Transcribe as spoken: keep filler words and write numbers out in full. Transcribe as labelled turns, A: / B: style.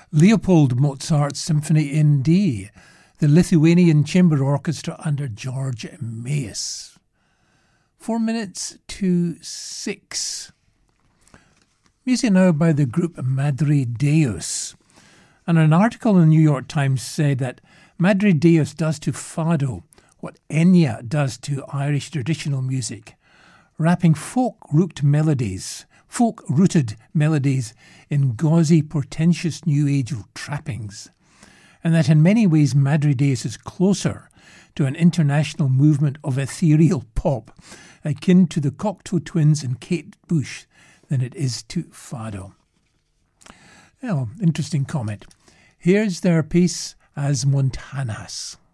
A: Leopold Mozart's Symphony in D, the Lithuanian Chamber Orchestra under George Mayes. Four minutes to six. Music now by the group Madre Deus. And an article in the New York Times said that Madre Deus does to fado what Enya does to Irish traditional music, wrapping folk-rooted melodies, folk-rooted melodies in gauzy, portentous New Age trappings, and that in many ways Madre Deus is closer to an international movement of ethereal pop, akin to the Cocteau Twins and Kate Bush, than it is to fado. Well, interesting comment. Here's their piece as Montanas.